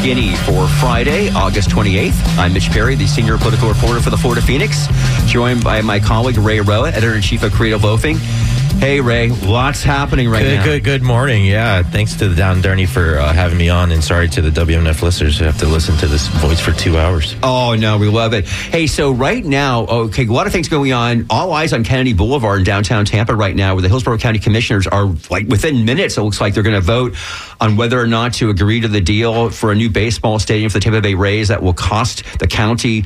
Skinny for Friday, August 28th. I'm Mitch Perry, the senior political reporter for the Florida Phoenix, joined by my colleague Ray Roa, editor-in-chief of Creative Loafing. Hey, Ray, lots happening right now. Good morning. Yeah, thanks to the Down Dirty for having me on, and sorry to the WMNF listeners who have to listen to this voice for 2 hours. Oh, no, we love it. Hey, so right now, a lot of things going on. All eyes on Kennedy Boulevard in downtown Tampa right now, where the Hillsborough County Commissioners are, like, within minutes, it looks like they're going to vote on whether or not to agree to the deal for a new baseball stadium for the Tampa Bay Rays that will cost the county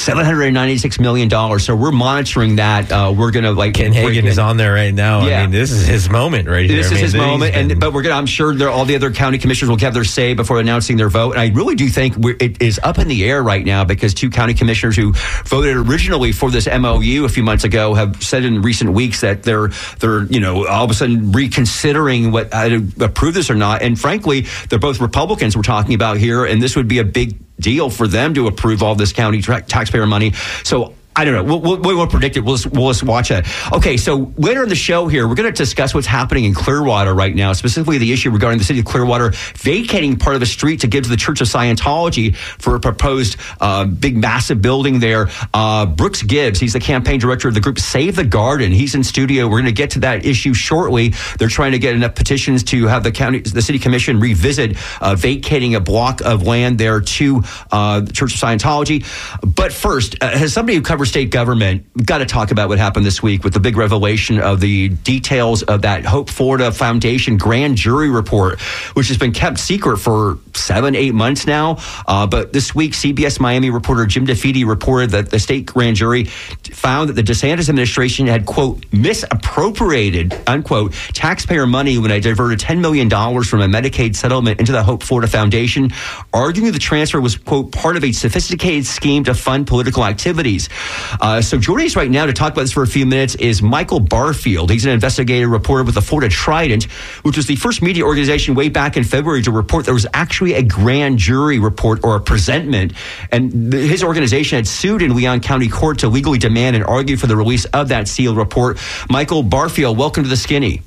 $796 million. So we're monitoring that. We're going to, Ken Hagen is on there right now. Yeah. I mean, this is his moment right here. This is his moment, but I'm sure all the other county commissioners will have their say before announcing their vote. And I really do think it is up in the air right now because two county commissioners who voted originally for this MOU a few months ago have said in recent weeks that they're all of a sudden reconsidering how to approve this or not. And frankly, they're both Republicans we're talking about here, and this would be a big deal for them to approve all this county taxpayer money. So I don't know. We won't predict it. We'll just watch it. Okay, so later in the show here, we're going to discuss what's happening in Clearwater right now, specifically the issue regarding the city of Clearwater vacating part of a street to give to the Church of Scientology for a proposed big, massive building there. Brooks Gibbs, he's the campaign director of the group Save the Garden. He's in studio. We're going to get to that issue shortly. They're trying to get enough petitions to have the city commission revisit vacating a block of land there to the Church of Scientology. But first, as somebody who covers state government, we've got to talk about what happened this week with the big revelation of the details of that Hope Florida Foundation grand jury report, which has been kept secret for 7-8 months now. But this week, CBS Miami reporter Jim DeFede reported that the state grand jury found that the DeSantis administration had, quote, misappropriated, unquote, taxpayer money when they diverted $10 million from a Medicaid settlement into the Hope Florida Foundation, arguing the transfer was, quote, part of a sophisticated scheme to fund political activities. So joining us right now to talk about this for a few minutes is Michael Barfield. He's an investigative reporter with the Florida Trident, which was the first media organization way back in February to report there was actually a grand jury report or a presentment. And his organization had sued in Leon County Court to legally demand and argue for the release of that sealed report. Michael Barfield, welcome to the Skinny.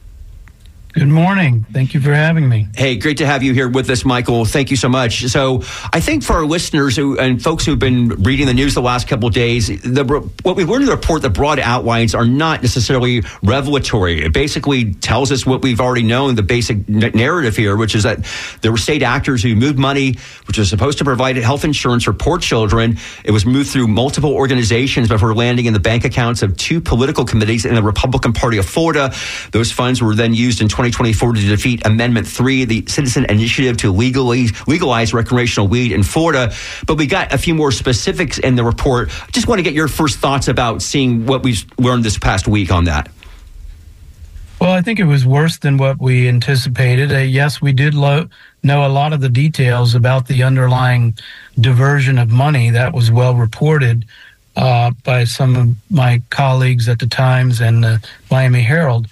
Good morning. Thank you for having me. Hey, great to have you here with us, Michael. Thank you so much. So I think for our listeners and folks who've been reading the news the last couple of days, what we learned in the report, the broad outlines are not necessarily revelatory. It basically tells us what we've already known, the basic narrative here, which is that there were state actors who moved money, which was supposed to provide health insurance for poor children. It was moved through multiple organizations before landing in the bank accounts of two political committees in the Republican Party of Florida. Those funds were then used in 2024 to defeat Amendment 3, the citizen initiative to legalize recreational weed in Florida. But we got a few more specifics in the report. Just want to get your first thoughts about seeing what we've learned this past week on that. Well, I think it was worse than what we anticipated. Yes, we did know a lot of the details about the underlying diversion of money. That was well reported by some of my colleagues at the Times and the Miami Herald.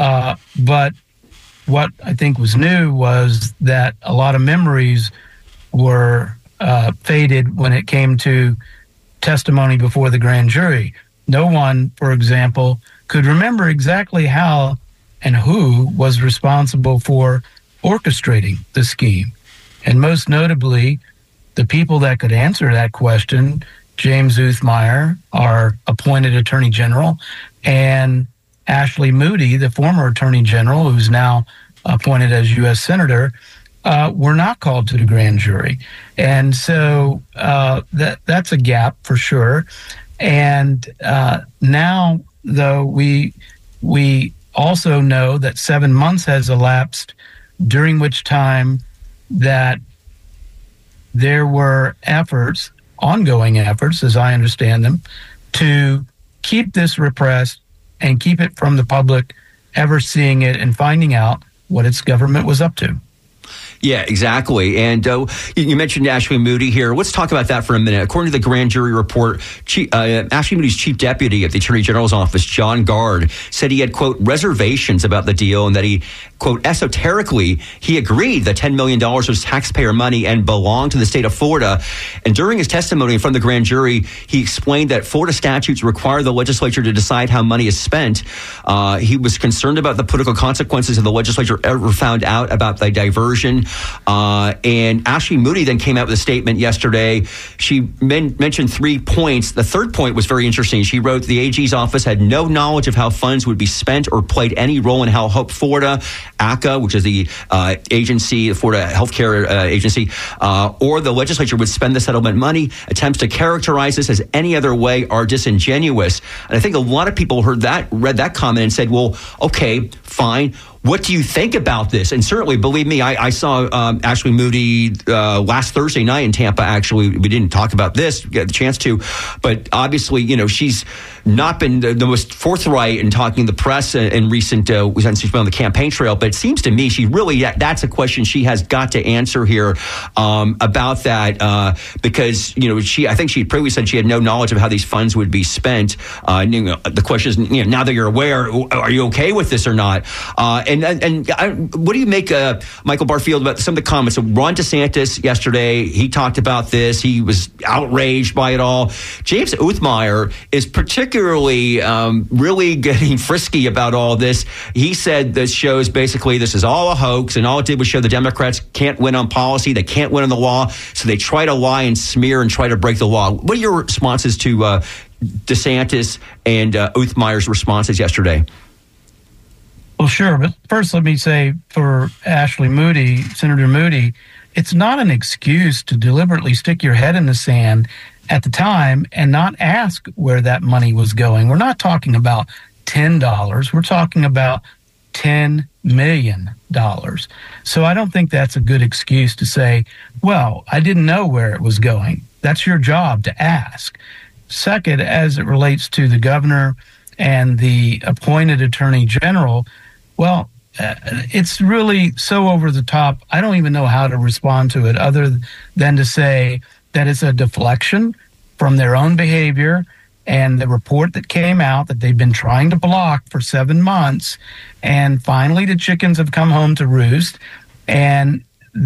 But what I think was new was that a lot of memories were faded when it came to testimony before the grand jury. No one, for example, could remember exactly how and who was responsible for orchestrating the scheme. And most notably, the people that could answer that question, James Uthmeyer, our appointed Attorney General, and Ashley Moody, the former Attorney General, who's now appointed as U.S. Senator, were not called to the grand jury. And so that's a gap for sure. And now, though, we also know that 7 months has elapsed, during which time that there were efforts, ongoing efforts, as I understand them, to keep this repressed and keep it from the public ever seeing it and finding out what its government was up to. Yeah, exactly. And you mentioned Ashley Moody here. Let's talk about that for a minute. According to the grand jury report, Ashley Moody's chief deputy at the Attorney General's office, John Gard, said he had, quote, reservations about the deal and that he, quote, esoterically, he agreed that $10 million was taxpayer money and belonged to the state of Florida. And during his testimony in front of the grand jury, he explained that Florida statutes require the legislature to decide how money is spent. He was concerned about the political consequences if the legislature ever found out about the diversion. And Ashley Moody then came out with a statement yesterday. She mentioned 3 points. The third point was very interesting. She wrote the AG's office had no knowledge of how funds would be spent or played any role in how Hope Florida, ACA, which is the agency, the Florida Healthcare Agency, or the legislature would spend the settlement money. Attempts to characterize this as any other way are disingenuous. And I think a lot of people read that comment and said, well, okay, fine. What do you think about this? And certainly, believe me, I saw Ashley Moody last Thursday night in Tampa. Actually, we didn't talk about this, get the chance to, but obviously, she's not been the most forthright in talking to the press in recent, since she's been on the campaign trail. But it seems to me she really, that's a question she has got to answer here about that, because, I think she previously said she had no knowledge of how these funds would be spent. The question is, now that you're aware, are you okay with this or not? And what do you make, Michael Barfield, about some of the comments? So Ron DeSantis yesterday, he talked about this. He was outraged by it all. James Othmeyer is particularly really getting frisky about all this. He said this shows basically this is all a hoax, and all it did was show the Democrats can't win on policy, they can't win on the law, so they try to lie and smear and try to break the law. What are your responses to DeSantis and Othmeyer's responses yesterday? Well, sure. But first, let me say for Ashley Moody, Senator Moody, it's not an excuse to deliberately stick your head in the sand at the time and not ask where that money was going. We're not talking about $10. We're talking about $10 million. So I don't think that's a good excuse to say, well, I didn't know where it was going. That's your job to ask. Second, as it relates to the governor and the appointed attorney general, well, it's really so over the top. I don't even know how to respond to it other than to say that it's a deflection from their own behavior and the report that came out that they've been trying to block for 7 months. And finally, the chickens have come home to roost. And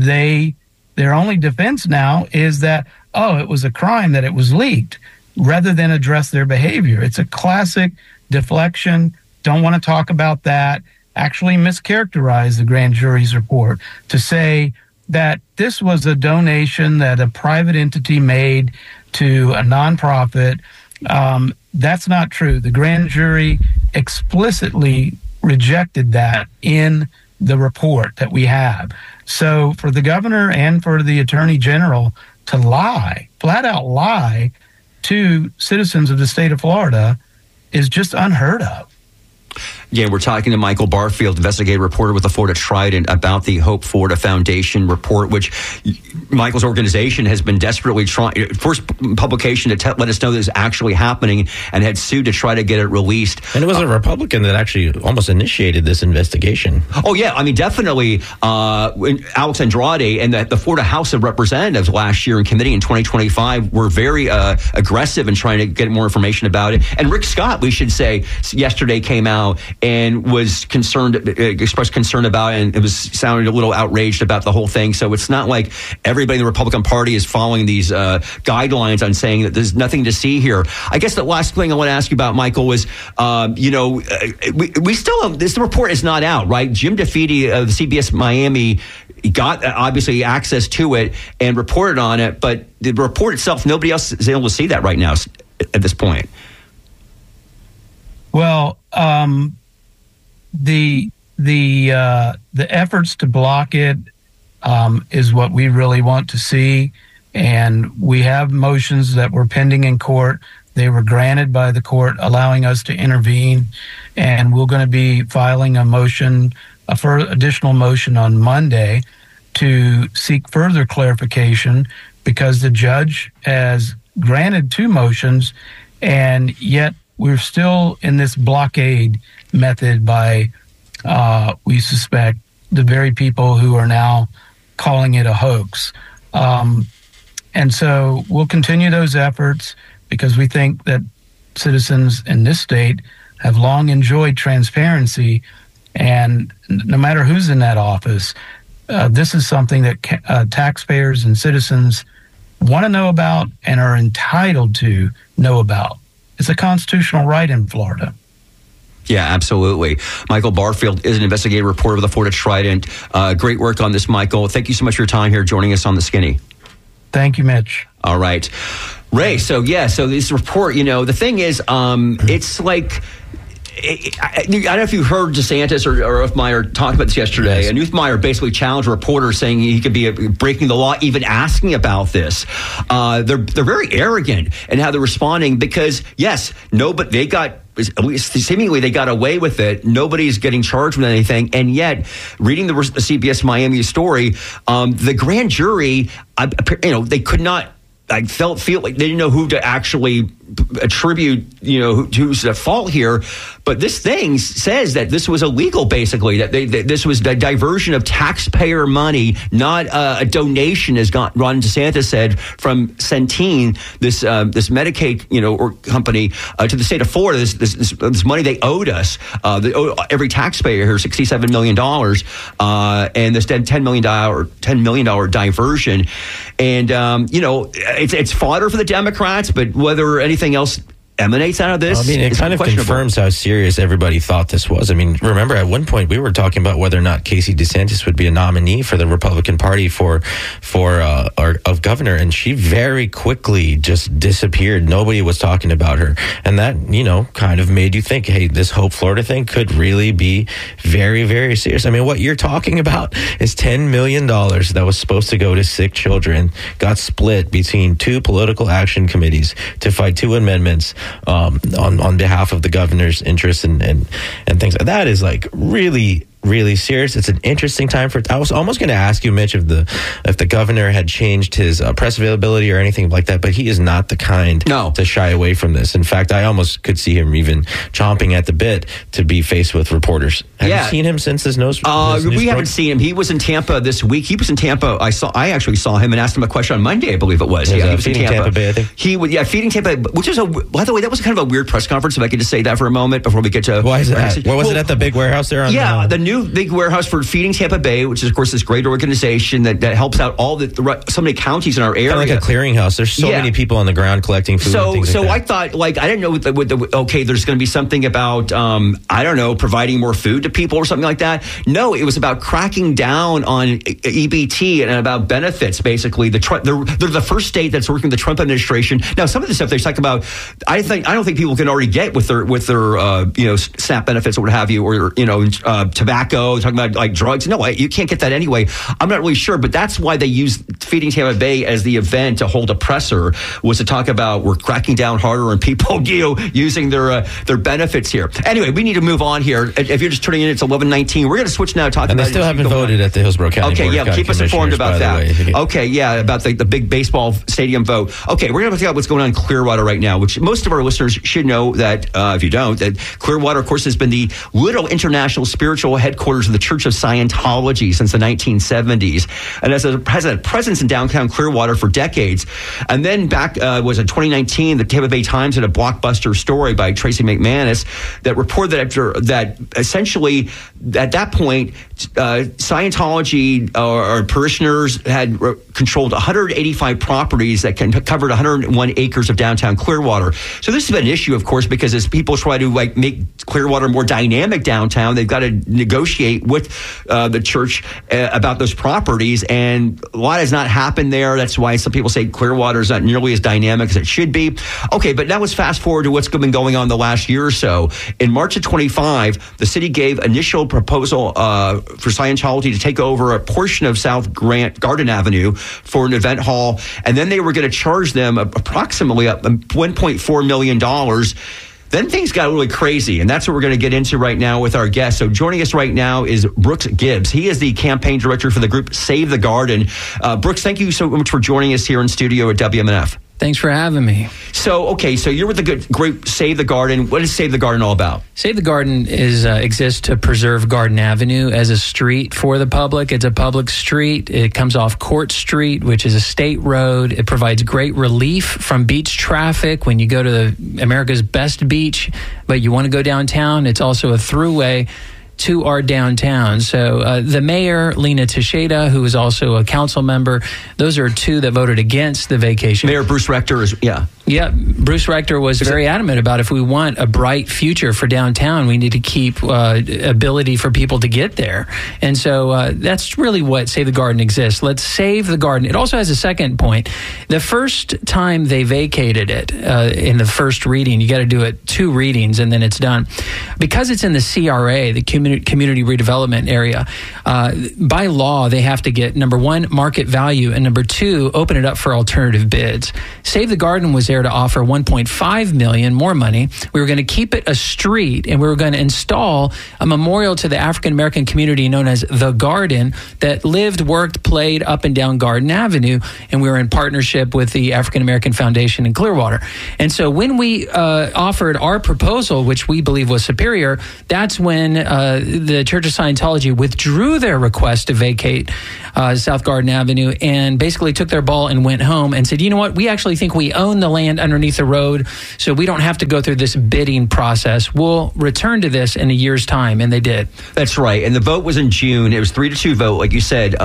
their only defense now is that, oh, it was a crime that it was leaked, rather than address their behavior. It's a classic deflection. Don't want to talk about that. Actually mischaracterize the grand jury's report to say that this was a donation that a private entity made to a nonprofit. That's not true. The grand jury explicitly rejected that in the report that we have. So for the governor and for the attorney general to lie, flat out lie to citizens of the state of Florida is just unheard of. Yeah, we're talking to Michael Barfield, investigative reporter with the Florida Trident, about the Hope Florida Foundation report, which Michael's organization has been desperately trying. First publication to let us know this is actually happening, and had sued to try to get it released. And it was a Republican that actually almost initiated this investigation. Oh, yeah. I mean, definitely Alex Andrade and the Florida House of Representatives last year in committee in 2025 were very aggressive in trying to get more information about it. And Rick Scott, we should say, yesterday came out and was concerned, expressed concern about it, and it was sounded a little outraged about the whole thing. So it's not like everybody in the Republican Party is following these guidelines on saying that there's nothing to see here. I guess the last thing I want to ask you about, Michael, was, we still have, this report is not out, right? Jim DeFede of CBS Miami got obviously access to it and reported on it, but the report itself, nobody else is able to see that right now at this point. Well, the efforts to block it is what we really want to see, and we have motions that were pending in court. They were granted by the court, allowing us to intervene, and we're going to be filing a motion, additional motion on Monday to seek further clarification, because the judge has granted 2 motions, and yet we're still in this blockade method by, we suspect, the very people who are now calling it a hoax. And so we'll continue those efforts, because we think that citizens in this state have long enjoyed transparency. And no matter who's in that office, this is something that taxpayers and citizens want to know about and are entitled to know about. It's a constitutional right in Florida. Yeah, absolutely. Michael Barfield is an investigative reporter with the Florida Trident. Great work on this, Michael. Thank you so much for your time here joining us on The Skinny. Thank you, Mitch. All right. Ray, so this report, the thing is, it's like... I don't know if you heard DeSantis or Uthmeier talk about this yesterday. Yes. And Uthmeier basically challenged a reporter saying he could be breaking the law, even asking about this. They're very arrogant in how they're responding because, yes, but they got... At least seemingly they got away with it. Nobody's getting charged with anything. And yet, reading the CBS Miami story, the grand jury, they could not... I feel like they didn't know who to actually attribute, who's at fault here. But this thing says that this was illegal, basically, that this was the diversion of taxpayer money, not a donation, as Ron DeSantis said, from Centene, this Medicaid, company, to the state of Florida. This money they owed us, every taxpayer here, $67 million, and this $10 million diversion. And, it's fodder for the Democrats, but whether anything else emanates out of this, it kind of confirms how serious everybody thought this was. Remember at one point we were talking about whether or not Casey DeSantis would be a nominee for the Republican Party for governor, and she very quickly just disappeared. Nobody was talking about her, and that kind of made you think, hey, this Hope Florida thing could really be very, very serious. What you're talking about is $10 million that was supposed to go to sick children got split between two political action committees to fight two amendments on behalf of the governor's interests and things. That is like really, really serious. It's an interesting time for. I was almost going to ask you, Mitch, if the governor had changed his press availability or anything like that, but he is not the kind to shy away from this. In fact, I almost could see him even chomping at the bit to be faced with reporters. Have you seen him since this news? We haven't seen him. He was in Tampa this week. He was in Tampa. I actually saw him and asked him a question on Monday, I believe it was. He was in Tampa Bay, I think. He would, feeding Tampa, which is by the way, that was kind of a weird press conference. If I could just say that for a moment before we get to. Why is that? What was it at the big warehouse there? The new big warehouse for Feeding Tampa Bay, which is of course this great organization that helps out all so many counties in our area. Kind of like a clearinghouse. There's so many people on the ground collecting food. So I thought, I didn't know there's going to be something about providing more food to people or something like that. No, it was about cracking down on EBT and about benefits. Basically, they're the first state that's working with the Trump administration. Now, some of the stuff they talk about, I don't think people can already get with their SNAP benefits or what have you, or tobacco. Talking about like drugs. No, you can't get that anyway. I'm not really sure, but that's why they used Feeding Tampa Bay as the event to hold a presser, was to talk about we're cracking down harder on people using their benefits here. Anyway, we need to move on here. If you're just turning in, it's 11:19. We're going to switch now. And they still haven't voted at the Hillsborough County Board of County keep us informed about that. Okay, about the big baseball stadium vote. Okay, we're going to talk about what's going on in Clearwater right now, which most of our listeners should know that, if you don't, that Clearwater, of course, has been the little international spiritual headquarters of the Church of Scientology since the 1970s, and has a presence in downtown Clearwater for decades. And then back was in 2019, the Tampa Bay Times had a blockbuster story by Tracy McManus that reported that essentially at that point Scientology or parishioners had controlled 185 properties that covered 101 acres of downtown Clearwater. So this has been an issue, of course, because as people try to make Clearwater more dynamic downtown, they've got to negotiate with the church about those properties, and a lot has not happened there. That's why some people say Clearwater is not nearly as dynamic as it should be. Okay, but now let's fast forward to what's been going on the last year or so. In March of 25, the city gave initial proposal for Scientology to take over a portion of South Garden Avenue for an event hall, and then they were going to charge them approximately $1.4 million. Then things got really crazy, and that's what we're going to get into right now with our guest. So joining us right now is Brooks Gibbs. He is the campaign director for the group Save the Garden. Brooks, thank you so much for joining us here in studio at WMNF. Thanks for having me. So you're with the great Save the Garden. What is Save the Garden all about? Save the Garden exists to preserve Garden Avenue as a street for the public. It's a public street. It comes off Court Street, which is a state road. It provides great relief from beach traffic when you go to America's best beach, but you want to go downtown. It's also a throughway to our downtown. So the mayor, Lena Teixeira, who is also a council member, those are two that voted against the vacation. Mayor Bruce Rector is, Yeah, Bruce Rector was very adamant about if we want a bright future for downtown, we need to keep ability for people to get there. And so that's really what Save the Garden exists. Let's save the garden. It also has a second point. The first time they vacated it in the first reading, you got to do it 2 readings and then it's done. Because it's in the CRA, the Community Redevelopment Area, by law, they have to get, number 1, market value, and number 2, open it up for alternative bids. Save the Garden was there to offer $1.5 million more money. We were going to keep it a street, and we were going to install a memorial to the African American community known as The Garden that lived, worked, played up and down Garden Avenue, and we were in partnership with the African American Foundation in Clearwater. And so when we offered our proposal, which we believe was superior, that's when the Church of Scientology withdrew their request to vacate South Garden Avenue and basically took their ball and went home and said, you know what, we actually think we own the land underneath the road, so we don't have to go through this bidding process. We'll return to this in a year's time, and they did. That's right, and the vote was in June. It was 3-2 vote, like you said.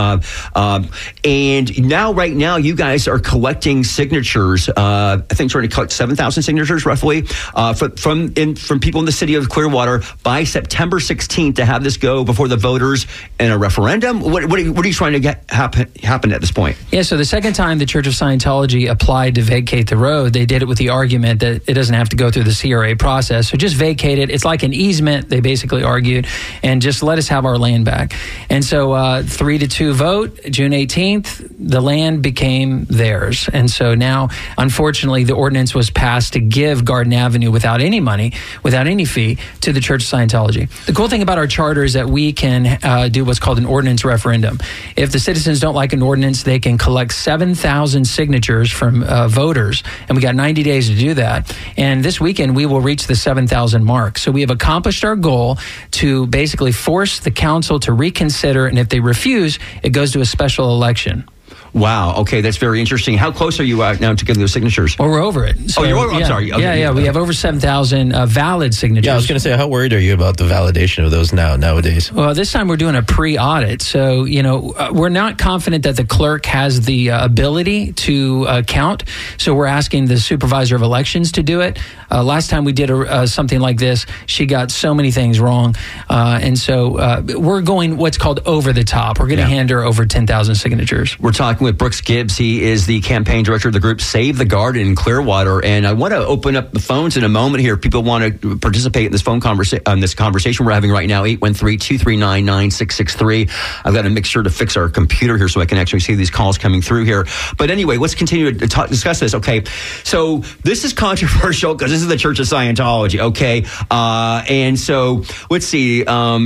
And now, right now, you guys are collecting signatures. I think trying to collect 7,000 signatures, roughly, from people in the city of Clearwater by September 16th to have this go before the voters in a referendum. What are you trying to get happen at this point? Yeah, so the second time the Church of Scientology applied to vacate the road, they did it with the argument that it doesn't have to go through the CRA process. So just vacate it. It's like an easement, they basically argued, and just let us have our land back. And so 3-2 vote, June 18th, the land became theirs. And so now, unfortunately, the ordinance was passed to give Garden Avenue without any money, without any fee, to the Church of Scientology. The cool thing about our charter is that we can do what's called an ordinance referendum. If the citizens don't like an ordinance, they can collect 7,000 signatures from voters, and we got 90 days to do that. And this weekend, we will reach the 7,000 mark. So we have accomplished our goal to basically force the council to reconsider, and if they refuse, it goes to a special election. Wow. Okay, that's very interesting. How close are you now to getting those signatures? Well, we're over it. So, you're over? I'm sorry. Okay. Yeah. We have over 7,000 valid signatures. Yeah, I was going to say, how worried are you about the validation of those nowadays? Well, this time we're doing a pre-audit. So, we're not confident that the clerk has the ability to count. So we're asking the supervisor of elections to do it. Last time we did something like this, she got so many things wrong. And so we're going what's called over the top. We're going to hand her over 10,000 signatures. We're talking with Brooks Gibbs. He is the campaign director of the group Save the Garden in Clearwater. And I want to open up the phones in a moment here. People want to participate in this conversation we're having right now, 813-239-9663. I've got to make sure to fix our computer here so I can actually see these calls coming through here. But anyway, let's continue to discuss this. Okay, so this is controversial because this is the Church of Scientology, okay? And so let's see.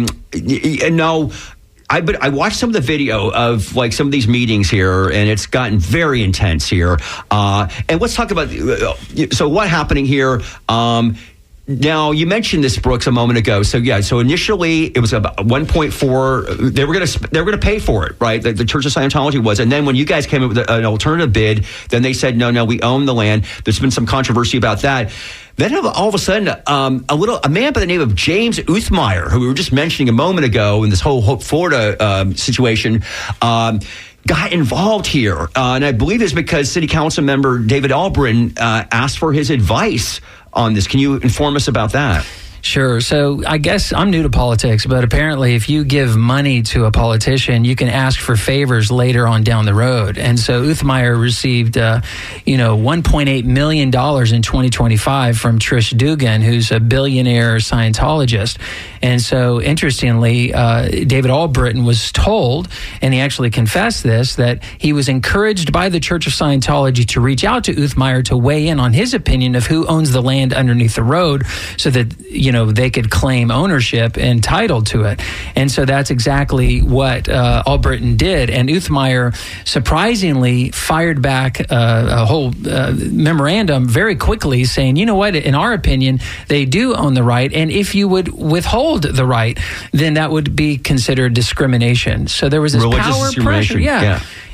I watched some of the video of like some of these meetings here, and it's gotten very intense here. And let's talk about so what happening here. Now, you mentioned this, Brooks, a moment ago. So initially it was about 1.4. They were going to pay for it, right? The Church of Scientology was, and then when you guys came up with an alternative bid, then they said no, we own the land. There's been some controversy about that. Then all of a sudden, a man by the name of James Uthmeyer, who we were just mentioning a moment ago in this whole Florida situation, got involved here. And I believe it's because City Council member David Albritton asked for his advice on this. Can you inform us about that? Sure. So I guess I'm new to politics, but apparently if you give money to a politician, you can ask for favors later on down the road. And so Uthmeyer received, $1.8 million in 2025 from Trish Dugan, who's a billionaire Scientologist. And so interestingly, David Albritton was told, and he actually confessed this, that he was encouraged by the Church of Scientology to reach out to Uthmeyer to weigh in on his opinion of who owns the land underneath the road so that, they could claim ownership and title to it. And so that's exactly what Albritton did. And Uthmeyer surprisingly fired back a whole memorandum very quickly saying, you know what, in our opinion, they do own the right. And if you would withhold the right, then that would be considered discrimination. So there was this religious power pressure. Yeah.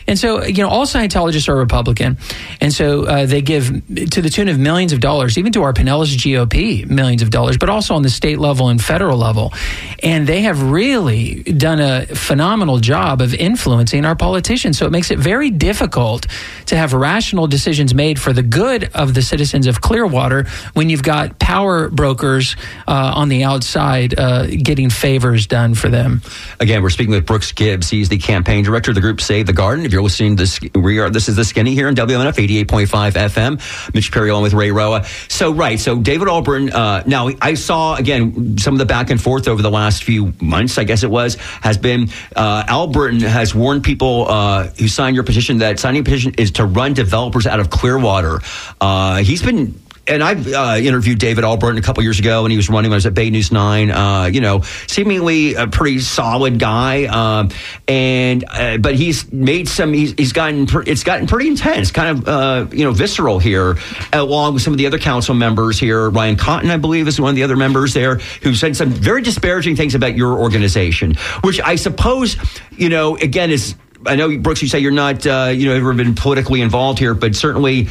And so, all Scientologists are Republican. And so they give to the tune of millions of dollars, even to our Pinellas GOP, millions of dollars, but also on the state level and federal level. And they have really done a phenomenal job of influencing our politicians. So it makes it very difficult to have rational decisions made for the good of the citizens of Clearwater when you've got power brokers on the outside getting favors done for them. Again, we're speaking with Brooks Gibbs. He's the campaign director of the group Save the Garden. If you're listening to this, this is The Skinny here in WMNF 88.5 FM. Mitch Perry along with Ray Roa. So David Alburton, now I saw, again, some of the back and forth over the last few months, I guess it was, has been Alburton has warned people who signed your petition that signing a petition is to run developers out of Clearwater. He's been... And I've interviewed David Alburton a couple years ago when he was running when I was at Bay News 9. Seemingly a pretty solid guy. But he's made some. It's gotten pretty intense, kind of visceral here, along with some of the other council members here. Ryan Cotton, I believe, is one of the other members there who said some very disparaging things about your organization, which I suppose again is. I know, Brooks, you say you're not ever been politically involved here, but certainly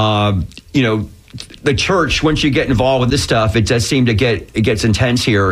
the church, once you get involved with this stuff, it does seem to it gets intense here.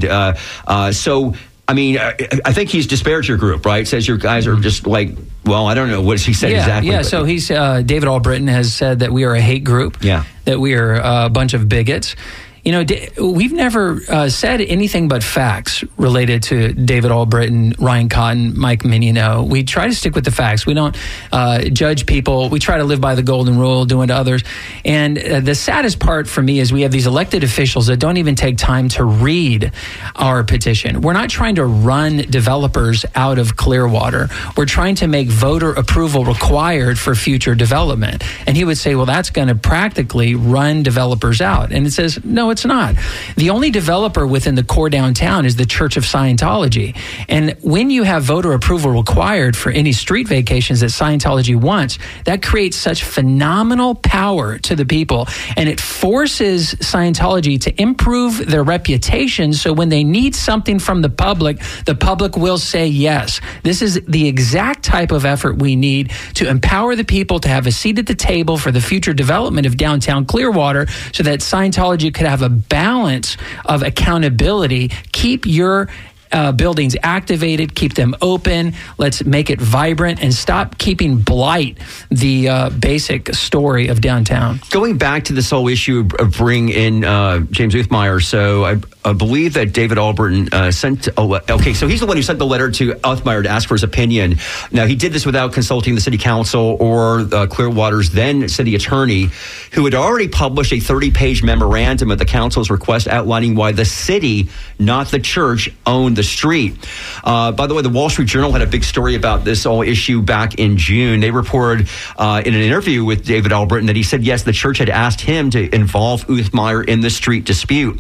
So, I mean, I think he's disparaged your group, right? Says your guys are just like, well, I don't know. What has he said exactly? Yeah, so he's, David Alburton has said that we are a hate group, that we are a bunch of bigots. We've never said anything but facts related to David Alburton, Ryan Cotton, Mike Mignogno. We try to stick with the facts. We don't judge people. We try to live by the golden rule, do unto others. And the saddest part for me is we have these elected officials that don't even take time to read our petition. We're not trying to run developers out of Clearwater. We're trying to make voter approval required for future development. And he would say, well, that's going to practically run developers out. And it says, no, it's not. The only developer within the core downtown is the Church of Scientology. And when you have voter approval required for any street vacations that Scientology wants, that creates such phenomenal power to the people. And it forces Scientology to improve their reputation. So when they need something from the public will say yes. This is the exact type of effort we need to empower the people to have a seat at the table for the future development of downtown Clearwater so that Scientology could have a balance of accountability. Keep your buildings activated, keep them open. Let's make it vibrant and stop keeping blight the basic story of downtown. Going back to this whole issue of bringing in James Uthmeier, so I believe that David Alburton sent. So he's the one who sent the letter to Uthmeier to ask for his opinion. Now he did this without consulting the city council or Clearwater's then city attorney, who had already published a 30-page memorandum at the council's request outlining why the city, not the church, owned the street. By the way, the Wall Street Journal had a big story about this whole issue back in June. They reported in an interview with David Alburton that he said, yes, the church had asked him to involve Uthmeier in the street dispute.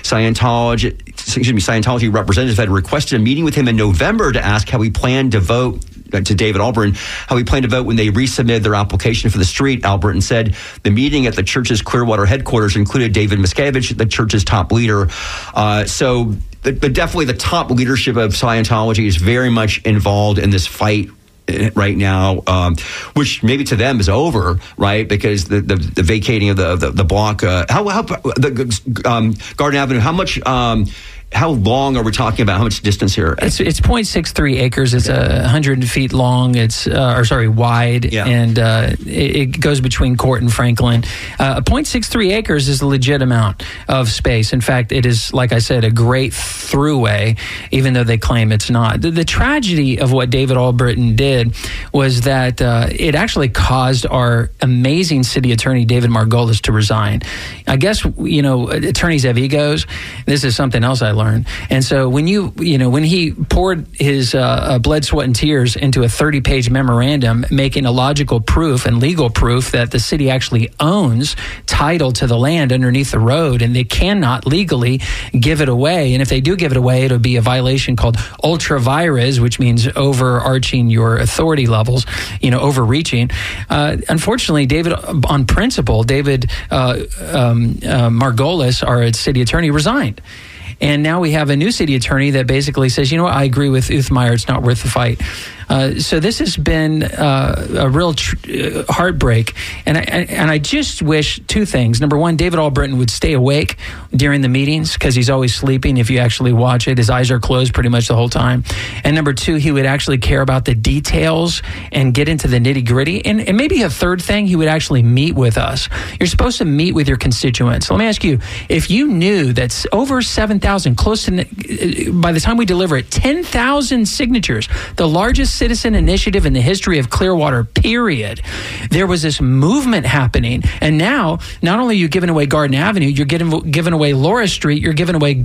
Scientology representatives had requested a meeting with him in November to ask how he planned to vote to David Alburton, how he planned to vote when they resubmitted their application for the street. Alburton said the meeting at the church's Clearwater headquarters included David Miscavige, the church's top leader. But definitely the top leadership of Scientology is very much involved in this fight right now, which maybe to them is over, right? Because the vacating of the block, Garden Avenue, how long are we talking about? How much distance here? It's 0.63 acres. It's 100 feet long. It's wide, and it goes between Court and Franklin. 0.63 acres is a legit amount of space. In fact, it is, like I said, a great throughway, even though they claim it's not. The tragedy of what David Alburton did was that it actually caused our amazing city attorney, David Margolis, to resign. I guess, attorneys have egos. This is something else I learned. And so when he poured his blood, sweat, and tears into a 30-page memorandum, making a logical proof and legal proof that the city actually owns title to the land underneath the road, and they cannot legally give it away. And if they do give it away, it'll be a violation called ultra vires, which means overarching your authority levels, overreaching. Unfortunately, David Margolis, our city attorney, resigned. And now we have a new city attorney that basically says, I agree with Uthmeier, it's not worth the fight. So this has been a real heartbreak. And I just wish two things. Number one, David Albritton would stay awake during the meetings because he's always sleeping. If you actually watch it, his eyes are closed pretty much the whole time. And number two, he would actually care about the details and get into the nitty gritty. And maybe a third thing, he would actually meet with us. You're supposed to meet with your constituents. Let me ask you, if you knew that over 7,000, close to, by the time we deliver it, 10,000 signatures, the largest citizen initiative in the history of Clearwater, period. There was this movement happening. And now, not only are you giving away Garden Avenue, you're giving away Laura Street, you're giving away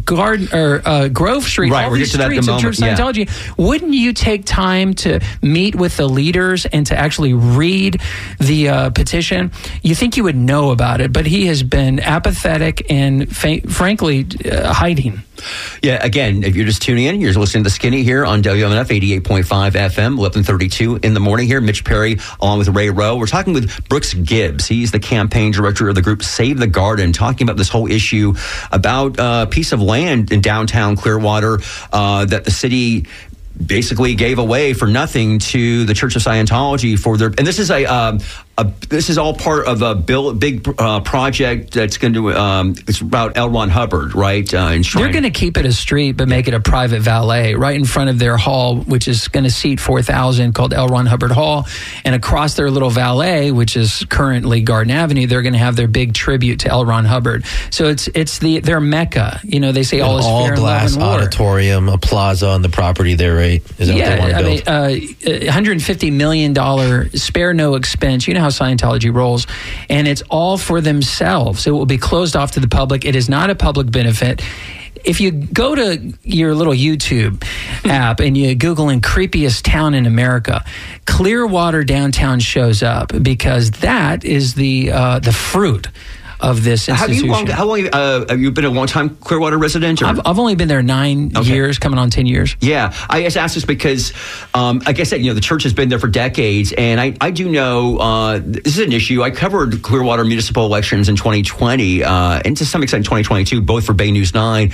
Grove Street, right, all these streets of Church of Scientology. Yeah. Wouldn't you take time to meet with the leaders and to actually read the petition? You think you would know about it, but he has been apathetic and frankly hiding. Yeah, again, if you're just tuning in, you're listening to Skinny here on WMNF 88.5 FM, 1132 in the morning here. Mitch Perry along with Ray Rowe. We're talking with Brooks Gibbs. He's the campaign director of the group Save the Garden, talking about this whole issue about a piece of land in downtown Clearwater that the city basically gave away for nothing to the Church of Scientology for their, and this is this is all part of a big project that's going to, it's about L. Ron Hubbard, right? They're going to keep it a street, but make it a private valet right in front of their hall, which is going to seat 4,000, called L. Ron Hubbard Hall. And across their little valet, which is currently Garden Avenue, they're going to have their big tribute to L. Ron Hubbard. So it's their Mecca. You know, they say all is fair in love and war. Auditorium, a plaza on the property there, right? Is that what they want to build? $150 million, spare no expense. You know how Scientology rolls, and it's all for themselves. It will be closed off to the public. It is not a public benefit. If you go to your little YouTube app and you Google in creepiest town in America, Clearwater downtown shows up because that is the fruit of this institution. How long have you been a long-time Clearwater resident? Or? I've only been there 9 years, coming on 10 years. Yeah, I just asked this because, like I said, the church has been there for decades, and I do know this is an issue. I covered Clearwater municipal elections in 2020, and to some extent 2022, both for Bay News 9,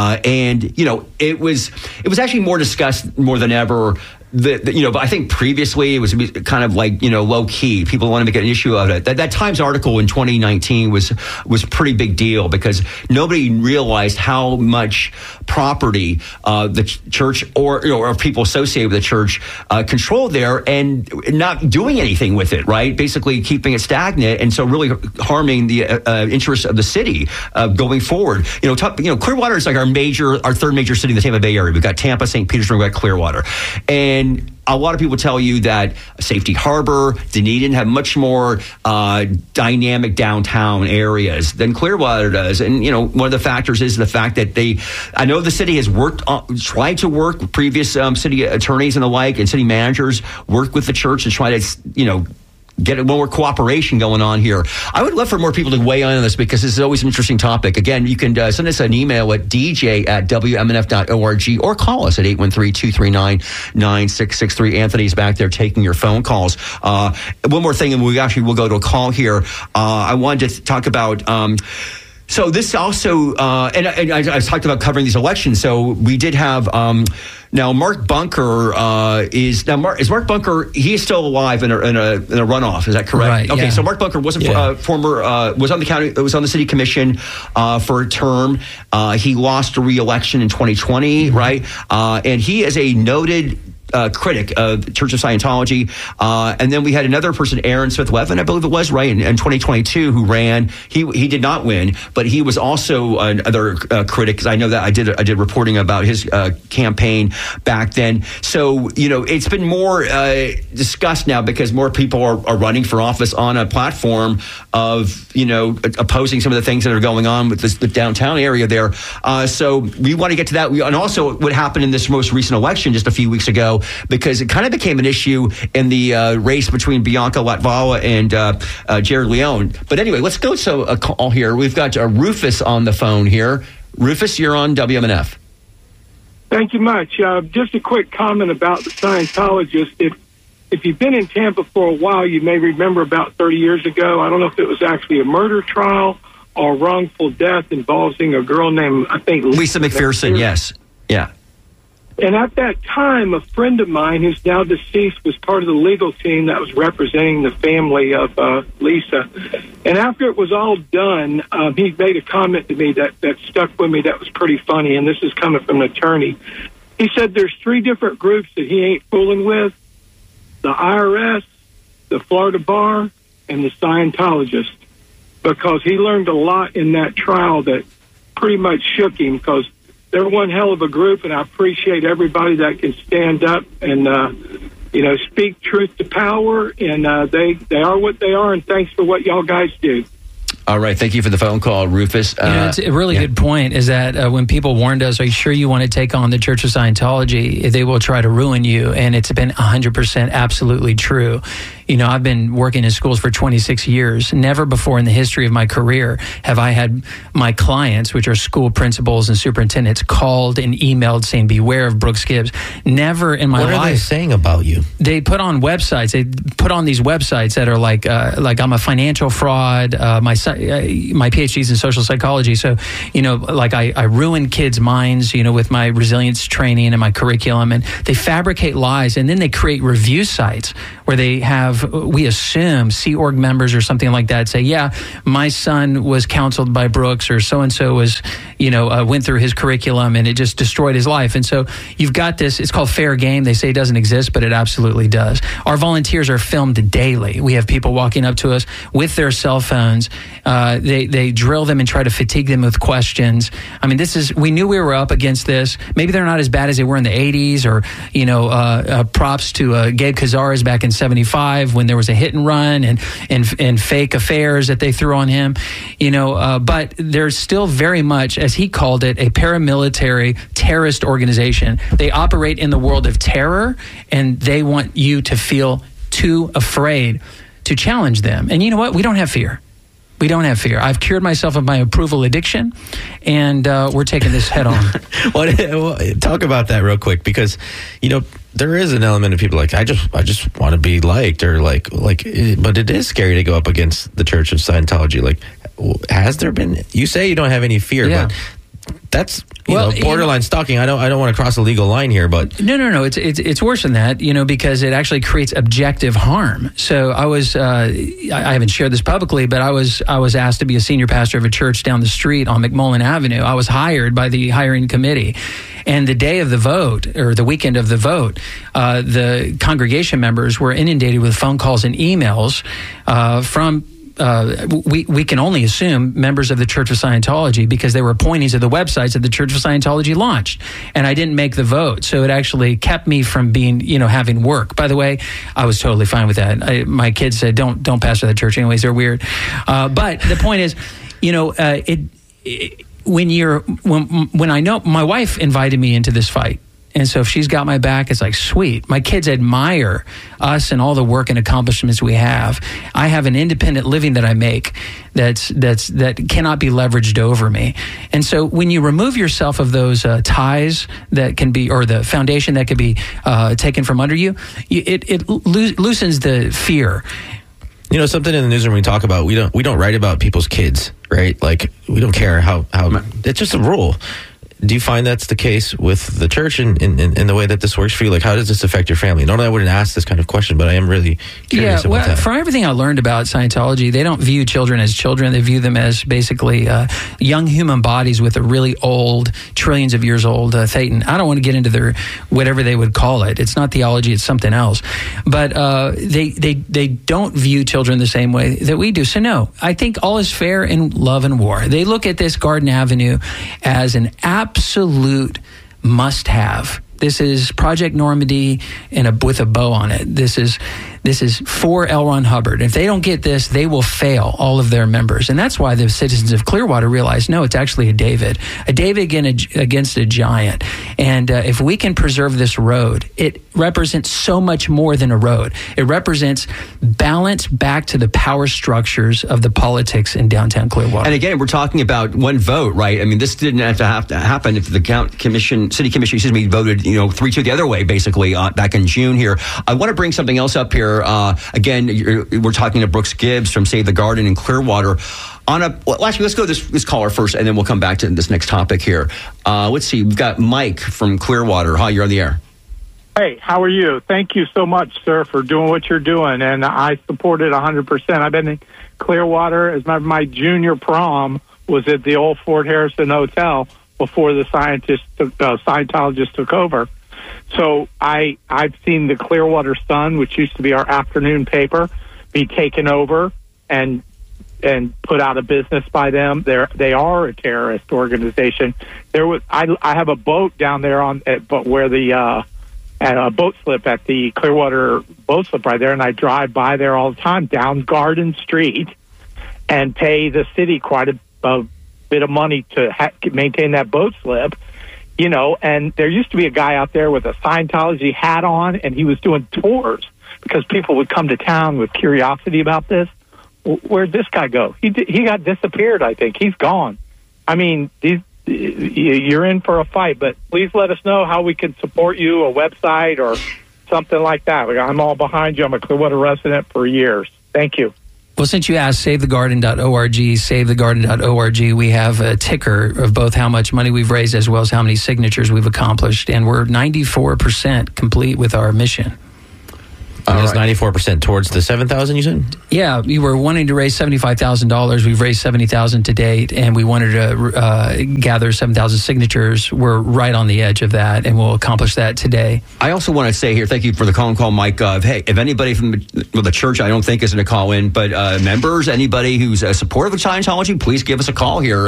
and it was actually more discussed more than ever. But I think previously it was kind of like, low key. People want to make an issue of it. That Times article in 2019 was a pretty big deal because nobody realized how much property the church or people associated with the church controlled there and not doing anything with it, right? Basically keeping it stagnant, and so really harming the interests of the city going forward. Clearwater is like our third major city in the Tampa Bay area. We've got Tampa, St. Petersburg, we've got Clearwater. And a lot of people tell you that Safety Harbor, Dunedin have much more dynamic downtown areas than Clearwater does. And, one of the factors is the fact that I know the city has tried to work with previous city attorneys and the like, and city managers work with the church and try to, get more cooperation going on here. I would love for more people to weigh in on this because this is always an interesting topic. Again, you can send us an email at dj@wmnf.org or call us at 813-239-9663. Anthony's back there taking your phone calls. One more thing, and we actually will go to a call here. I wanted to talk about... So this also, and I talked about covering these elections. So we did have now Mark Bunker is Mark Bunker? He is still alive in a runoff. Is that correct? Right. Okay. Yeah. So Mark Bunker was was on the city commission for a term. He lost a re-election in 2020, right? And he is a noted critic of the Church of Scientology. And then we had another person, Aaron Smith-Levin, I believe it was, right, in 2022, who ran. He did not win, but he was also another critic, because I know that I did reporting about his campaign back then. So, it's been more discussed now because more people are running for office on a platform of, opposing some of the things that are going on with the downtown area there. So we want to get to that. And also what happened in this most recent election just a few weeks ago, because it kind of became an issue in the race between Bianca Latvala and Jared Leone. But anyway, let's go to a call here. We've got Rufus on the phone here. Rufus, you're on WMNF. Thank you much. Just a quick comment about the Scientologists. If you've been in Tampa for a while, you may remember about 30 years ago, I don't know if it was actually a murder trial or wrongful death involving a girl named, I think, Lisa McPherson, yes. Yeah. And at that time, a friend of mine who's now deceased was part of the legal team that was representing the family of Lisa. And after it was all done, he made a comment to me that stuck with me that was pretty funny, and this is coming from an attorney. He said there's 3 different groups that he ain't fooling with: the IRS, the Florida Bar, and the Scientologists, because he learned a lot in that trial that pretty much shook him, because they're one hell of a group, and I appreciate everybody that can stand up and, speak truth to power, and they are what they are, and thanks for what y'all guys do. All right. Thank you for the phone call, Rufus. It's a really good point is that when people warned us, are you sure you want to take on the Church of Scientology? They will try to ruin you. And it's been 100% absolutely true. I've been working in schools for 26 years. Never before in the history of my career have I had my clients, which are school principals and superintendents, called and emailed saying, beware of Brooks Gibbs. Never in my life. What are they saying about you? They put on websites. They put on these websites that are like I'm a financial fraud. My PhD's in social psychology. So, I ruin kids' minds, with my resilience training and my curriculum. And they fabricate lies. And then they create review sites where they have, we assume, Sea Org members or something like that say, yeah, my son was counseled by Brooks, or so-and-so was, went through his curriculum and it just destroyed his life. And so you've got this, it's called fair game. They say it doesn't exist, but it absolutely does. Our volunteers are filmed daily. We have people walking up to us with their cell phones. They drill them and try to fatigue them with questions. I mean, we knew we were up against this. Maybe they're not as bad as they were in the 80s, or, props to Gabe Cazares back in 75 when there was a hit and run and fake affairs that they threw on him, but there's still very much, as he called it, a paramilitary terrorist organization. They operate in the world of terror, and they want you to feel too afraid to challenge them. And you know what? We don't have fear. We don't have fear. I've cured myself of my approval addiction, and we're taking this head on. Well, talk about that real quick, because, there is an element of people like, I just want to be liked, or like, but it is scary to go up against the Church of Scientology. Like, has there been? You say you don't have any fear, but that's borderline stalking. I don't want to cross a legal line here, but no. It's worse than that, because it actually creates objective harm. So I was I haven't shared this publicly, but I was asked to be a senior pastor of a church down the street on McMullen Avenue. I was hired by the hiring committee, and the day of the vote, or the weekend of the vote, the congregation members were inundated with phone calls and emails from. We can only assume members of the Church of Scientology, because they were pointing to the websites that the Church of Scientology launched, and I didn't make the vote, so it actually kept me from being, having work. By the way, I was totally fine with that. My kids said, "Don't pastor that church, anyways. They're weird." But the point is, when I know my wife invited me into this fight. And so if she's got my back, it's like, sweet. My kids admire us and all the work and accomplishments we have. I have an independent living that I make that cannot be leveraged over me. And so when you remove yourself of those ties that can be, or the foundation that could be taken from under you, it loosens the fear. Something in the newsroom we talk about, we don't write about people's kids, right? Like, we don't care how it's just a rule. Do you find that's the case with the church in the way that this works for you? Like, how does this affect your family? Normally I wouldn't ask this kind of question, but I am really curious about that. From everything I learned about Scientology, they don't view children as children. They view them as basically young human bodies with a really old, trillions of years old thetan. I don't want to get into their whatever they would call it. It's not theology, it's something else. But they don't view children the same way that we do. So no, I think all is fair in love and war. They look at this Garden Avenue as an absolute must-have. This is Project Normandy with a bow on it. This is for L. Ron Hubbard. If they don't get this, they will fail all of their members. And that's why the citizens of Clearwater realized, no, it's actually a David against a giant. And if we can preserve this road, it represents so much more than a road. It represents balance back to the power structures of the politics in downtown Clearwater. And again, we're talking about one vote, right? I mean, this didn't have to happen if the city commission, voted, 3-2 the other way, basically, back in June here. I want to bring something else up here. here. Again, we're talking to Brooks Gibbs from Save the Garden in Clearwater. Actually, let's go to this caller first, and then we'll come back to this next topic here. Let's see. We've got Mike from Clearwater. Hi, you're on the air. Hey, how are you? Thank you so much, sir, for doing what you're doing, and I support it 100%. I've been in Clearwater. As my junior prom was at the old Fort Harrison Hotel before the Scientologists took over. So I've seen the Clearwater Sun, which used to be our afternoon paper, be taken over and put out of business by them. They are a terrorist organization. I have a boat down there at a boat slip at the Clearwater boat slip right there, and I drive by there all the time down Garden Street and pay the city quite a bit of money to maintain that boat slip, and there used to be a guy out there with a Scientology hat on, and he was doing tours because people would come to town with curiosity about this. Where'd this guy go? He got disappeared, I think. He's gone. I mean, you're in for a fight, but please let us know how we can support you, a website or something like that. I'm all behind you. I'm a Clearwater resident for years. Thank you. Well, since you asked, savethegarden.org, savethegarden.org, we have a ticker of both how much money we've raised as well as how many signatures we've accomplished, and we're 94% complete with our mission. And that's 94% towards the 7,000, you said? Yeah, we were wanting to raise $75,000. We've raised $70,000 to date, and we wanted to gather 7,000 signatures. We're right on the edge of that, and we'll accomplish that today. I also want to say here, thank you for the call, Mike. Hey, if anybody from the church, I don't think is going to call in, but members, anybody who's a supporter of Scientology, please give us a call here,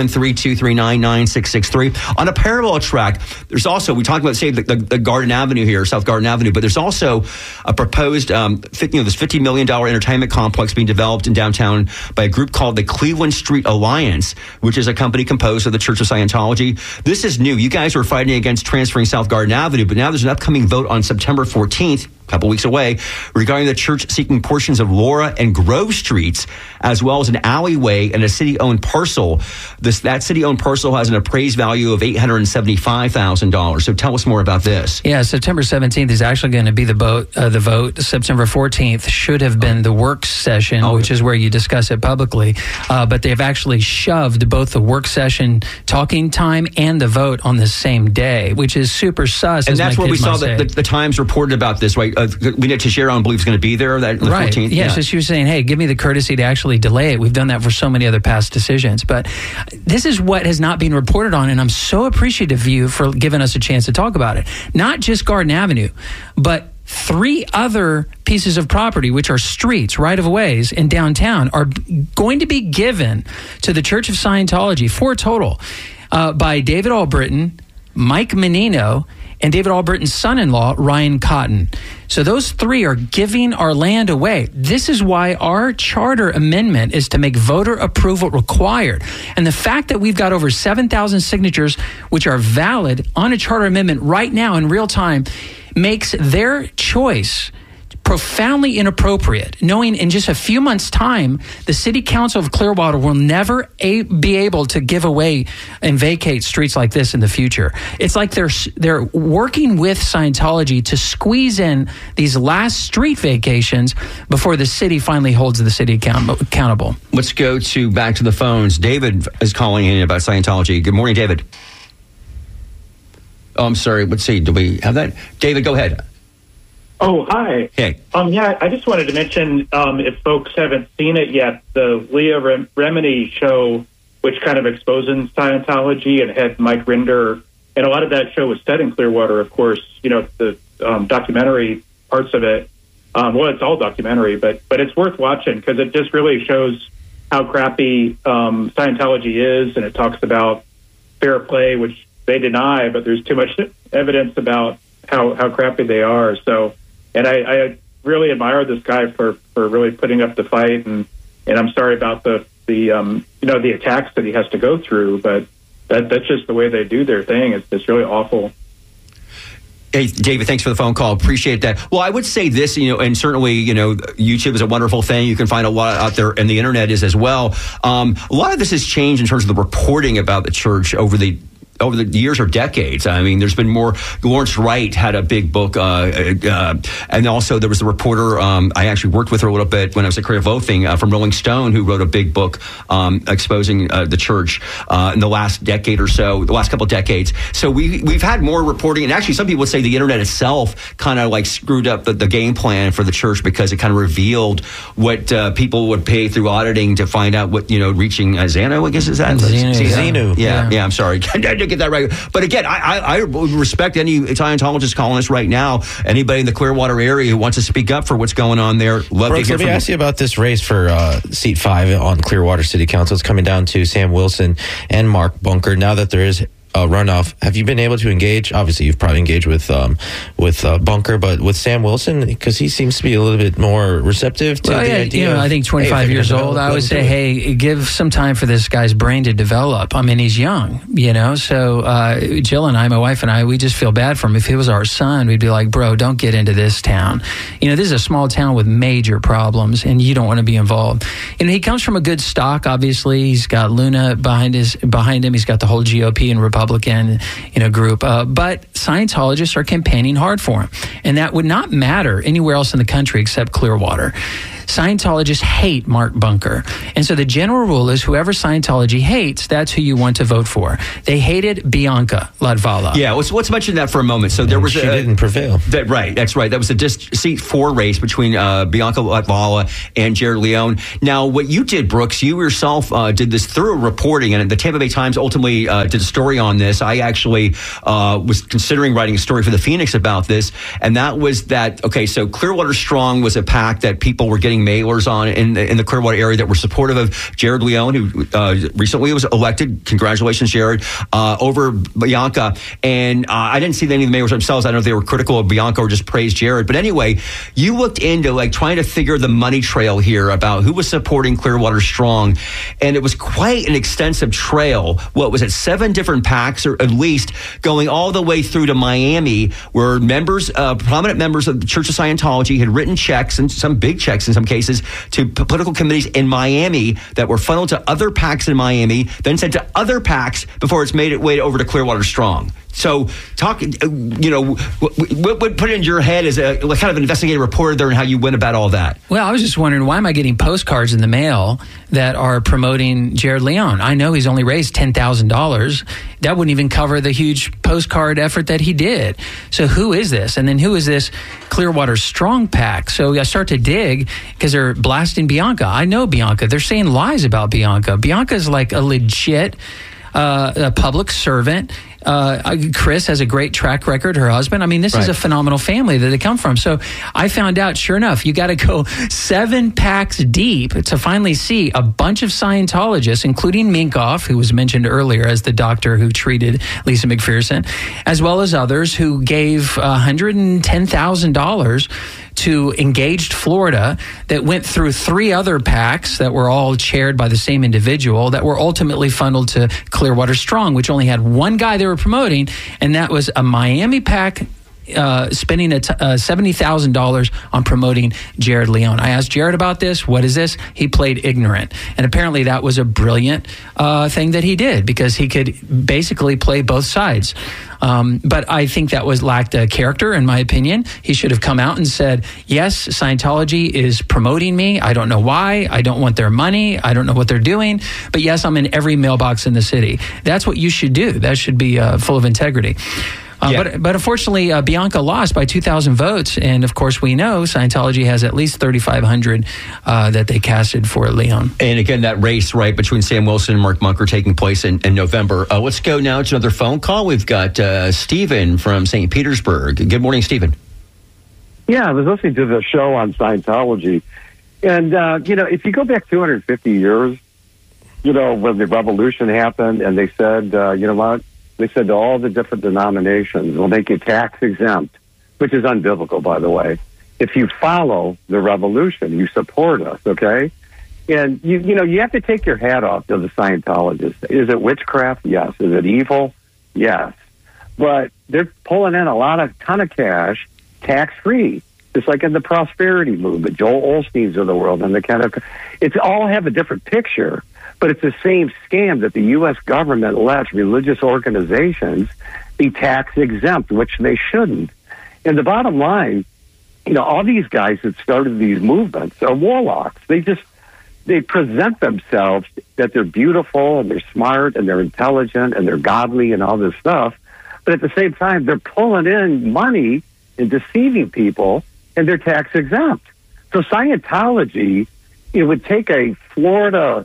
813-239-9663. On a parallel track, there's also, we talked about, say, the Garden Avenue here, South Garden Avenue, but there's also a proposed, this $50 million entertainment complex being developed in downtown by a group called the Cleveland Street Alliance, which is a company composed of the Church of Scientology. This is new. You guys were fighting against transferring South Garden Avenue, but now there's an upcoming vote on September 14th, a couple weeks away, regarding the church seeking portions of Laura and Grove Streets, as well as an alleyway and a city-owned parcel. That city-owned parcel has an appraised value of $875,000. So tell us more about this. Yeah, September 17th is actually going to be the vote. September 14th should have been the work session, which is where you discuss it publicly. But they've actually shoved both the work session talking time and the vote on the same day, which is super sus. And that's where we saw the Times reported about this, right? We know Teixeira believes going to be there that the 14th. Yeah, so she was saying, hey, give me the courtesy to actually delay it. We've done that for so many other past decisions. But this is what has not been reported on, and I'm so appreciative of you for giving us a chance to talk about it. Not just Garden Avenue, but 3 other pieces of property, which are streets, right-of-ways in downtown, are going to be given to the Church of Scientology, 4 total, by David Albritton, Mike Menino, and David Albritton's son-in-law, Ryan Cotton. So those 3 are giving our land away. This is why our charter amendment is to make voter approval required. And the fact that we've got over 7,000 signatures, which are valid on a charter amendment right now in real time, makes their choice profoundly inappropriate, knowing in just a few months' time, the City Council of Clearwater will never be able to give away and vacate streets like this in the future. It's like they're working with Scientology to squeeze in these last street vacations before the city finally holds the city accountable. Let's go back to the phones. David is calling in about Scientology. Good morning, David. Oh, I'm sorry. Let's see. Do we have that? David, go ahead. Oh, hi. Hey. Yeah, I just wanted to mention, if folks haven't seen it yet, the Leah Remini show, which kind of exposes Scientology and had Mike Rinder, and a lot of that show was set in Clearwater, of course, the documentary parts of it. Well, it's all documentary, but it's worth watching because it just really shows how crappy Scientology is, and it talks about fair play, which they deny, but there's too much evidence about how crappy they are. So, and I really admire this guy for really putting up the fight, and I'm sorry about the attacks that he has to go through, but that's just the way they do their thing. It's really awful. Hey, David, thanks for the phone call. Appreciate that. Well, I would say this, and certainly, YouTube is a wonderful thing. You can find a lot out there, and the internet is as well. A lot of this has changed in terms of the reporting about the church over the over the years or decades. I mean, there's been more. Lawrence Wright had a big book, and also there was the reporter I actually worked with her a little bit when I was at Creative Oathing from Rolling Stone, who wrote a big book exposing the church in the last decade or so, the last couple of decades. So we've had more reporting, and actually some people would say the internet itself kind of like screwed up the game plan for the church, because it kind of revealed what people would pay through auditing to find out what, reaching Xenu, I guess is that? Xenu. Yeah, I'm sorry. I didn't get that right. But again, I respect any Scientologist calling us right now. Anybody in the Clearwater area who wants to speak up for what's going on there, love Brooks, to hear let me ask you about this race for seat 5 on Clearwater City Council. It's coming down to Sam Wilson and Mark Bunker. Now that there is a runoff, have you been able to engage? Obviously, you've probably engaged with Bunker, but with Sam Wilson, because he seems to be a little bit more receptive to the idea. I think 25 years old, I would say, hey, give some time for this guy's brain to develop. I mean, he's young, So Jill and I, my wife and I, we just feel bad for him. If he was our son, we'd be like, bro, don't get into this town. This is a small town with major problems, and you don't want to be involved. He comes from a good stock. Obviously, he's got Luna behind him. He's got the whole GOP and Republican, group. But Scientologists are campaigning hard for him. And that would not matter anywhere else in the country except Clearwater. Scientologists hate Mark Bunker. And so the general rule is whoever Scientology hates, that's who you want to vote for. They hated Bianca Latvala. Yeah, let's mention that for a moment. So there was she didn't prevail. That's right. That was a seat 4 race between Bianca Latvala and Jared Leone. Now, what you did, Brooks, you yourself did this thorough reporting, and the Tampa Bay Times ultimately did a story on this. I actually was considering writing a story for the Phoenix about this, and that was that, okay, so Clearwater Strong was a PAC that people were getting mailers on in the Clearwater area that were supportive of Jared Leone, who recently was elected. Congratulations, Jared, over Bianca. And I didn't see any of the mailers themselves. I don't know if they were critical of Bianca or just praised Jared. But anyway, you looked into trying to figure the money trail here about who was supporting Clearwater Strong. And it was quite an extensive trail. What was it? 7 different PACs, or at least, going all the way through to Miami, where prominent members of the Church of Scientology had written checks, and some big checks in some cases, to political committees in Miami that were funneled to other PACs in Miami, then sent to other PACs before it's made its way over to Clearwater Strong. So, what put it in your head as a kind of an investigative reporter there, and how you went about all that? Well, I was just wondering, why am I getting postcards in the mail that are promoting Jared Leone? I know he's only raised $10,000. That wouldn't even cover the huge postcard effort that he did. So who is this? And then who is this Clearwater Strong PAC? So I start to dig, because they're blasting Bianca. I know Bianca. They're saying lies about Bianca. Bianca's like a legit a public servant. Chris has a great track record, her husband. I mean, this is a phenomenal family that they come from. So I found out, sure enough, you got to go 7 PACs deep to finally see a bunch of Scientologists, including Minkoff, who was mentioned earlier as the doctor who treated Lisa McPherson, as well as others who gave $110,000 to Engaged Florida, that went through 3 other PACs that were all chaired by the same individual, that were ultimately funneled to Clearwater Strong, which only had one guy they were promoting, and that was a Miami PAC spending $70,000 on promoting Jared Leone. I asked Jared about this. What is this? He played ignorant. And apparently that was a brilliant thing that he did, because he could basically play both sides. But I think that lacked a character, in my opinion. He should have come out and said, yes, Scientology is promoting me. I don't know why. I don't want their money. I don't know what they're doing. But yes, I'm in every mailbox in the city. That's what you should do. That should be full of integrity. But unfortunately, Bianca lost by 2,000 votes. And of course, we know Scientology has at least 3,500 that they casted for Leone. And again, that race between Sam Wilson and Mark Bunker taking place in November. Let's go now to another phone call. We've got Stephen from St. Petersburg. Good morning, Stephen. Yeah, I was listening to the show on Scientology. And, if you go back 250 years, when the revolution happened, and they said, what? They said to all the different denominations, we'll make you tax exempt, which is unbiblical, by the way. If you follow the revolution, you support us, okay? And, you have to take your hat off to the Scientologists. Is it witchcraft? Yes. Is it evil? Yes. But they're pulling in a ton of cash, tax-free, just like in the prosperity movement, Joel Osteen's of the world, and it's all have a different picture. But it's the same scam that the U.S. government lets religious organizations be tax exempt, which they shouldn't. And the bottom line, all these guys that started these movements are warlocks. They present themselves that they're beautiful and they're smart and they're intelligent and they're godly and all this stuff. But at the same time, they're pulling in money and deceiving people, and they're tax exempt. So Scientology, it would take a Florida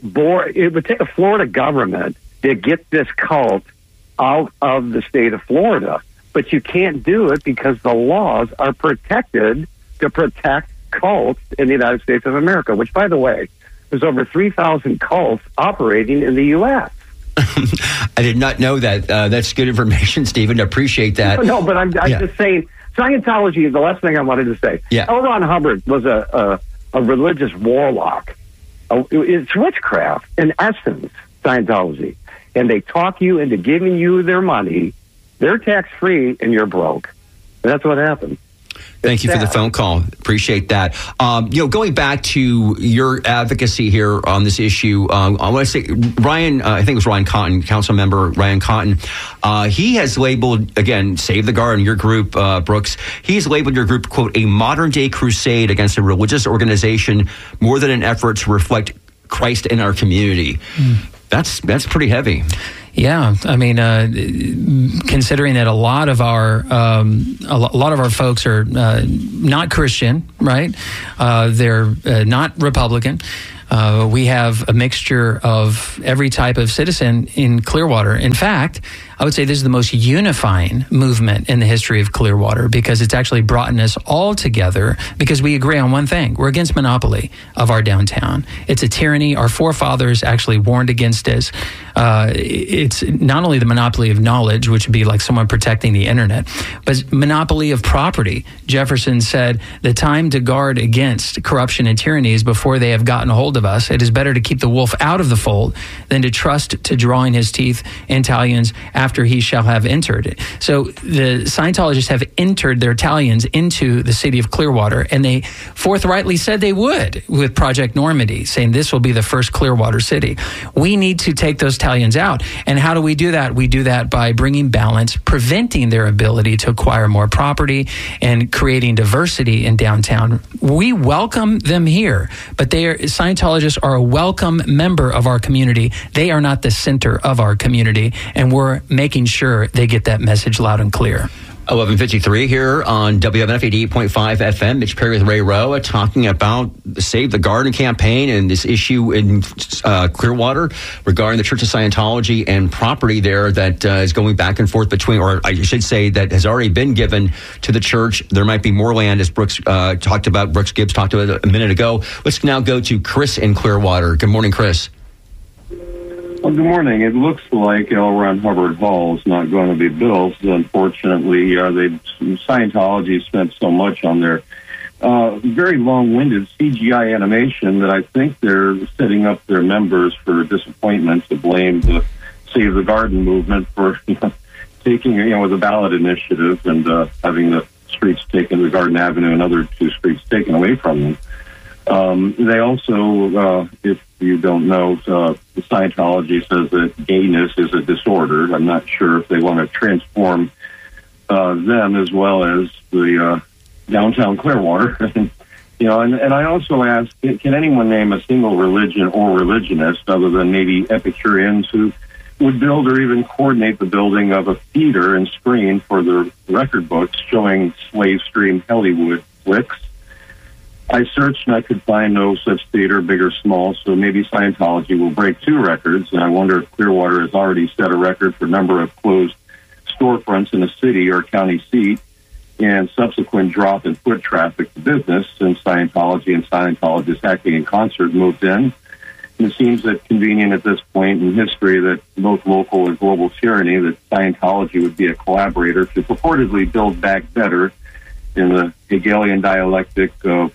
government to get this cult out of the state of Florida. But you can't do it because the laws are protected to protect cults in the United States of America, which, by the way, there's over 3,000 cults operating in the U.S. I did not know that. That's good information, Stephen. I appreciate that. No, but I'm just saying, Scientology is the last thing I wanted to say. Yeah. L. Ron Hubbard was a religious warlock. It's witchcraft, in essence, Scientology. And they talk you into giving you their money. They're tax-free, and you're broke. And that's what happened. Thank you for the phone call. Appreciate that. Going back to your advocacy here on this issue, I want to say Ryan, I think it was Ryan Cotton, council member Ryan Cotton, he has labeled, again, Save the Garden, your group, Brooks, he's labeled your group, quote, a modern-day crusade against a religious organization more than an effort to reflect Christ in our community. That's pretty heavy. Yeah, I mean, considering that a lot of our folks are not Christian, right? They're not Republican. We have a mixture of every type of citizen in Clearwater. In fact, I would say this is the most unifying movement in the history of Clearwater, because it's actually brought us all together because we agree on one thing. We're against monopoly of our downtown. It's a tyranny. Our forefathers actually warned against this. It's not only the monopoly of knowledge, which would be like someone protecting the internet, but monopoly of property. Jefferson said, the time to guard against corruption and tyranny is before they have gotten a hold of us. It is better to keep the wolf out of the fold than to trust to drawing his teeth in talons after he shall have entered. So the Scientologists have entered their talons into the city of Clearwater, and they forthrightly said they would with Project Normandy, saying this will be the first Clearwater city. We need to take those talons out. And how do we do that? We do that by bringing balance, preventing their ability to acquire more property, and creating diversity in downtown. We welcome them here, but Scientologists are a welcome member of our community. They are not the center of our community, and we're making sure they get that message loud and clear. 11:53 here on WMNF 88.5 FM. Mitch Perry with Ray Rowe talking about the Save the Garden campaign and this issue in Clearwater regarding the Church of Scientology and property there that is going back and forth between, or I should say that has already been given to the church. There might be more land, as Brooks talked about. Brooks Gibbs talked about a minute ago. Let's now go to Chris in Clearwater. Good morning, Chris. Well, good morning. It looks like L. Ron Hubbard Hall is not going to be built. Unfortunately, Scientology spent so much on their very long-winded CGI animation that I think they're setting up their members for disappointment to blame the Save the Garden movement for taking, with a ballot initiative and having the streets taken, the Garden Avenue and other two streets taken away from them. They also, if you don't know, Scientology says that gayness is a disorder. I'm not sure if they want to transform them as well as the downtown Clearwater. And I also ask, can anyone name a single religion or religionist other than maybe Epicureans who would build or even coordinate the building of a theater and screen for the record books showing slave stream Hollywood flicks? I searched and I could find no such theater, big or small, so maybe Scientology will break two records, and I wonder if Clearwater has already set a record for number of closed storefronts in a city or county seat and subsequent drop in foot traffic to business since Scientology and Scientologists acting in concert moved in. And it seems that convenient at this point in history that both local and global tyranny, that Scientology would be a collaborator to purportedly build back better in the Hegelian dialectic of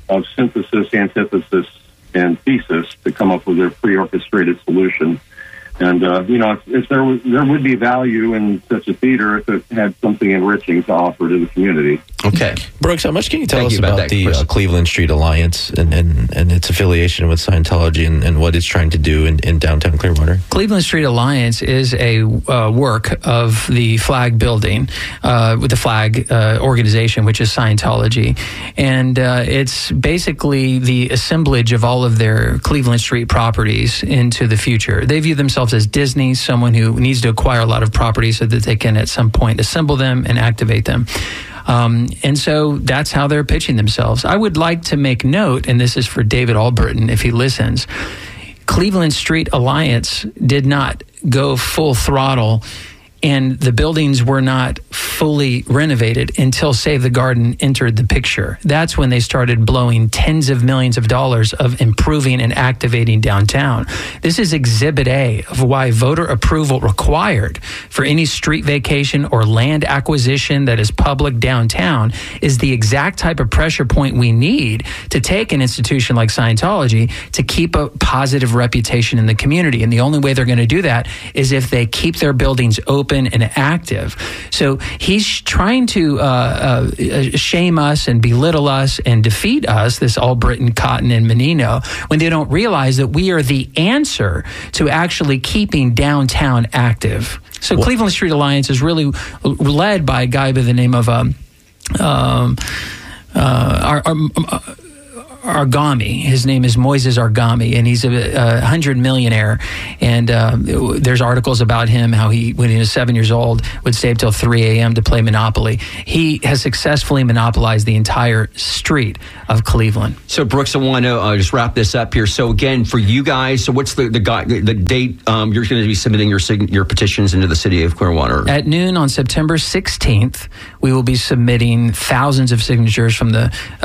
synthesis, antithesis, and thesis to come up with their pre-orchestrated solution. And if there would be value in such a theater if it had something enriching to offer to the community. Okay, Brooks, how much can you tell us about about that, Chris? the Cleveland Street Alliance and its affiliation with Scientology and what it's trying to do in downtown Clearwater? Cleveland Street Alliance is a work of the Flag Building, with the Flag organization, which is Scientology. And it's basically the assemblage of all of their Cleveland Street properties into the future. They view themselves as Disney, someone who needs to acquire a lot of properties so that they can at some point assemble them and activate them. And so that's how they're pitching themselves. I would like to make note, and this is for David Albritton if he listens, Cleveland Street Alliance did not go full throttle, and the buildings were not fully renovated until Save the Garden entered the picture. That's when they started blowing tens of millions of dollars of improving and activating downtown. This is Exhibit A of why voter approval required for any street vacation or land acquisition that is public downtown is the exact type of pressure point we need to take an institution like Scientology to keep a positive reputation in the community. And the only way they're going to do that is if they keep their buildings open and active. So he's trying to shame us and belittle us and defeat us, this Albritton, Cotton, and Menino, when they don't realize that we are the answer to actually keeping downtown active. So Cleveland Street Alliance is really led by a guy by the name of Argami. His name is Moises Argami, and he's a 100 millionaire. And there's articles about him, how he, when he was 7 years old, would stay up till 3 a.m. to play Monopoly. He has successfully monopolized the entire street of Cleveland. So, Brooks, I want to just wrap this up here. So, again, for you guys, so what's the date you're going to be submitting your petitions into the city of Clearwater? At noon on September 16th, we will be submitting thousands of signatures from the